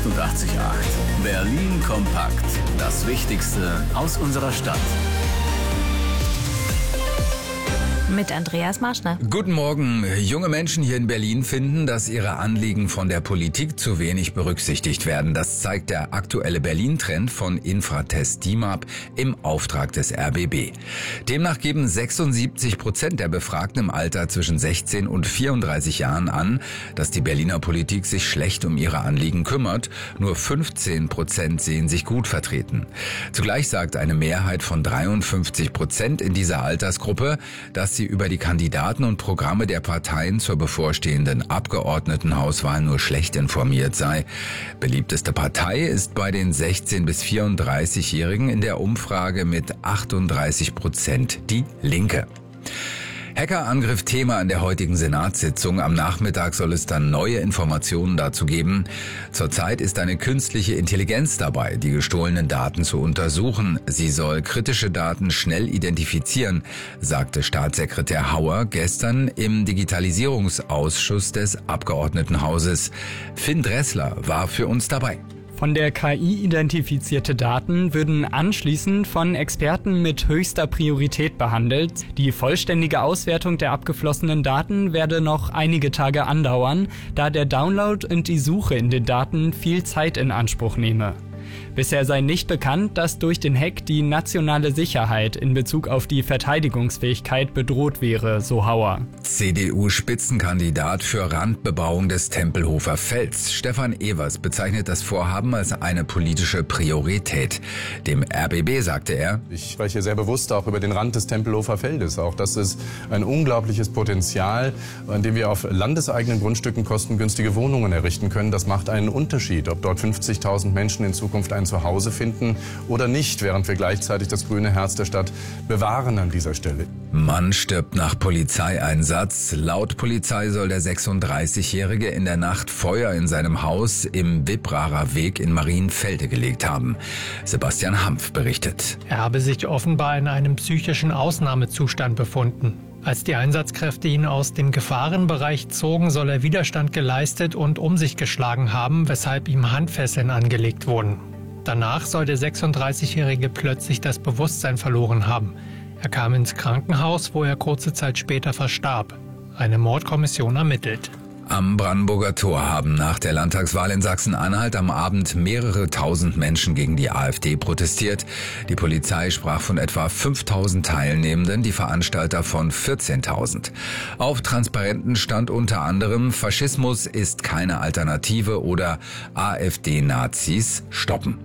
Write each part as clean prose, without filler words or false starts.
88.8. Berlin kompakt. Das Wichtigste aus unserer Stadt. Mit Andreas Marschner. Guten Morgen. Junge Menschen hier in Berlin finden, dass ihre Anliegen von der Politik zu wenig berücksichtigt werden. Das zeigt der aktuelle Berlin-Trend von Infratest DIMAP im Auftrag des RBB. Demnach geben 76% der Befragten im Alter zwischen 16 und 34 Jahren an, dass die Berliner Politik sich schlecht um ihre Anliegen kümmert. Nur 15% sehen sich gut vertreten. Zugleich sagt eine Mehrheit von 53% in dieser Altersgruppe, dass sie über die Kandidaten und Programme der Parteien zur bevorstehenden Abgeordnetenhauswahl nur schlecht informiert sei. Beliebteste Partei ist bei den 16- bis 34-Jährigen in der Umfrage mit 38% die Linke. Hackerangriff Thema an der heutigen Senatssitzung. Am Nachmittag soll es dann neue Informationen dazu geben. Zurzeit ist eine künstliche Intelligenz dabei, die gestohlenen Daten zu untersuchen. Sie soll kritische Daten schnell identifizieren, sagte Staatssekretär Hauer gestern im Digitalisierungsausschuss des Abgeordnetenhauses. Finn Dressler war für uns dabei. Von der KI identifizierte Daten würden anschließend von Experten mit höchster Priorität behandelt. Die vollständige Auswertung der abgeflossenen Daten werde noch einige Tage andauern, da der Download und die Suche in den Daten viel Zeit in Anspruch nehme. Bisher sei nicht bekannt, dass durch den Hack die nationale Sicherheit in Bezug auf die Verteidigungsfähigkeit bedroht wäre, so Hauer. CDU-Spitzenkandidat für Randbebauung des Tempelhofer Felds. Stefan Evers bezeichnet das Vorhaben als eine politische Priorität. Dem RBB sagte er: Ich spreche sehr bewusst auch über den Rand des Tempelhofer Feldes. Auch das ist ein unglaubliches Potenzial, an dem wir auf landeseigenen Grundstücken kostengünstige Wohnungen errichten können. Das macht einen Unterschied, ob dort 50.000 Menschen in Zukunft ein Zuhause finden oder nicht, während wir gleichzeitig das grüne Herz der Stadt bewahren an dieser Stelle. Mann stirbt nach Polizeieinsatz. Laut Polizei soll der 36-Jährige in der Nacht Feuer in seinem Haus im Wibrarer Weg in Marienfelde gelegt haben. Sebastian Hampf berichtet. Er habe sich offenbar in einem psychischen Ausnahmezustand befunden. Als die Einsatzkräfte ihn aus dem Gefahrenbereich zogen, soll er Widerstand geleistet und um sich geschlagen haben, weshalb ihm Handfesseln angelegt wurden. Danach soll der 36-Jährige plötzlich das Bewusstsein verloren haben. Er kam ins Krankenhaus, wo er kurze Zeit später verstarb. Eine Mordkommission ermittelt. Am Brandenburger Tor haben nach der Landtagswahl in Sachsen-Anhalt am Abend mehrere tausend Menschen gegen die AfD protestiert. Die Polizei sprach von etwa 5.000 Teilnehmenden, die Veranstalter von 14.000. Auf Transparenten stand unter anderem: Faschismus ist keine Alternative oder AfD-Nazis stoppen.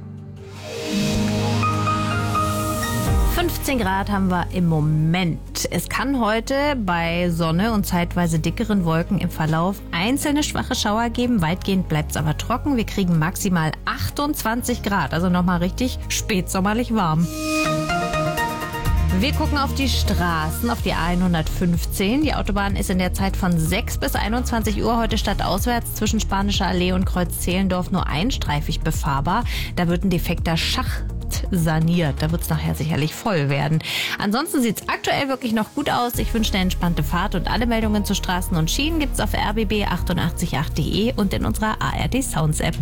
15 Grad haben wir im Moment. Es kann heute bei Sonne und zeitweise dickeren Wolken im Verlauf einzelne schwache Schauer geben. Weitgehend bleibt es aber trocken. Wir kriegen maximal 28 Grad, also nochmal richtig spätsommerlich warm. Wir gucken auf die Straßen, auf die A115. Die Autobahn ist in der Zeit von 6 bis 21 Uhr heute stadtauswärts zwischen Spanischer Allee und Kreuz Zehlendorf nur einstreifig befahrbar. Da wird ein defekter Schacht saniert. Da wird es nachher sicherlich voll werden. Ansonsten sieht es aktuell wirklich noch gut aus. Ich wünsche eine entspannte Fahrt und alle Meldungen zu Straßen und Schienen gibt es auf rbb888.de und in unserer ARD Sounds App.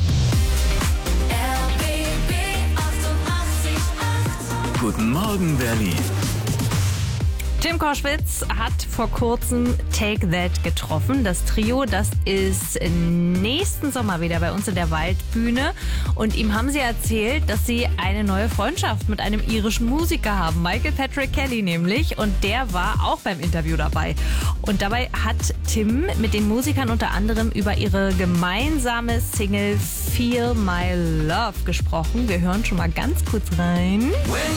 Guten Morgen, Berlin. Tim Koschwitz hat vor kurzem Take That getroffen. Das Trio, das ist nächsten Sommer wieder bei uns in der Waldbühne. Und ihm haben sie erzählt, dass sie eine neue Freundschaft mit einem irischen Musiker haben. Michael Patrick Kelly nämlich. Und der war auch beim Interview dabei. Und dabei hat Tim mit den Musikern unter anderem über ihre gemeinsame Single Feel My Love gesprochen. Wir hören schon mal ganz kurz rein.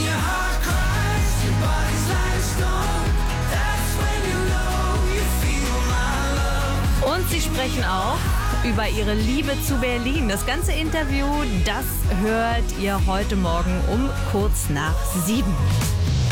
Und sie sprechen auch über ihre Liebe zu Berlin. Das ganze Interview, das hört ihr heute Morgen um kurz nach 7.